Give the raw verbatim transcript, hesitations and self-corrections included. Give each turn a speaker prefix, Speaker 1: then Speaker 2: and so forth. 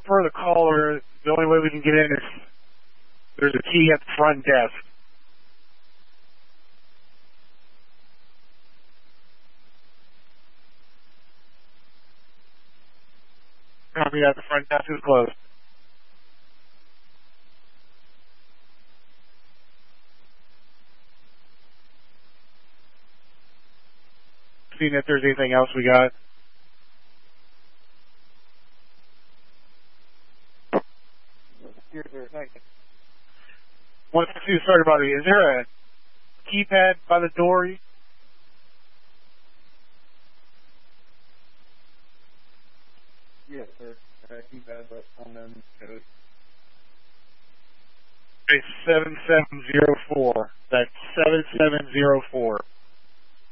Speaker 1: per the caller, the only way we can get in is there's a key at the front desk. Copy that. The front desk is closed. Seeing if there's anything else we got.
Speaker 2: Here, here, thank you.
Speaker 1: One six two, sorry about it. Is there a keypad by the door?
Speaker 2: Yes, sir. Uh, keypad, but unknown code.
Speaker 1: It's seven seven zero four. That's seven seven zero four.